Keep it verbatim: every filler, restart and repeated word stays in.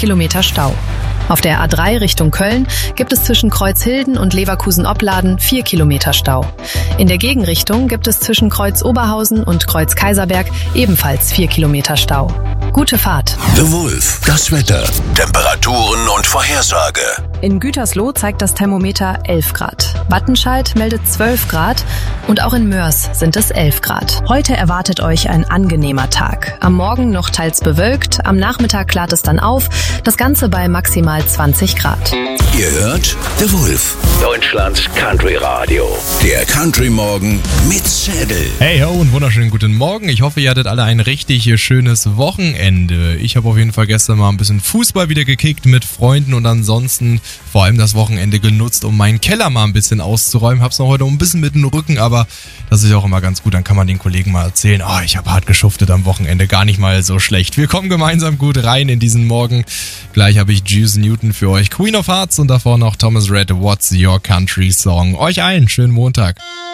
Kilometer Stau. Auf der A drei Richtung Köln gibt es zwischen Kreuzhilden und Leverkusen-Opladen vier Kilometer Stau. In der Gegenrichtung gibt es zwischen Kreuz Oberhausen und Kreuz Kaiserberg ebenfalls vier Kilometer Stau. Gute Fahrt. The Wolf, das Wetter, Temperaturen und Vorhersage. In Gütersloh zeigt das Thermometer elf Grad. Wattenscheid meldet zwölf Grad und auch in Mörs sind es elf Grad. Heute erwartet euch ein angenehmer Tag. Am Morgen noch teils bewölkt, am Nachmittag klart es dann auf, das Ganze bei maximal zwanzig Grad. Ihr hört The Wolf, Deutschlands Country Radio. der Country Morgen mit Zedel. Hey ho und wunderschönen guten Morgen. Ich hoffe, ihr hattet alle ein richtig schönes Wochenende. Ich habe auf jeden Fall gestern mal ein bisschen Fußball wieder gekickt mit Freunden und ansonsten vor allem das Wochenende genutzt, um meinen Keller mal ein bisschen auszuräumen. Hab's noch heute ein bisschen mit dem Rücken, aber das ist ja auch immer ganz gut. Dann kann man den Kollegen mal erzählen, oh, ich habe hart geschuftet am Wochenende, gar nicht mal so schlecht. Wir kommen gemeinsam gut rein in diesen Morgen. Gleich habe ich Juice Newton für euch, Queen of Hearts und davor noch Thomas Rhett, What's Your Country Song. Euch allen schönen Montag.